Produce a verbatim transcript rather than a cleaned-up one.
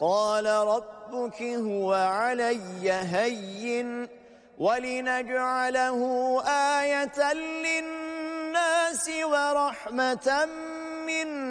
قال ربك هو علي هين ولنجعله آية للناس ورحمة منا